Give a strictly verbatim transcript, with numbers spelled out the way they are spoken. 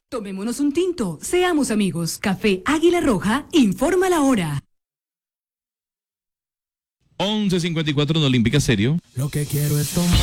Tomémonos un tinto, seamos amigos. Café Águila Roja, informa la hora. once cincuenta y cuatro en Olímpica Serio. Lo que quiero es tomar.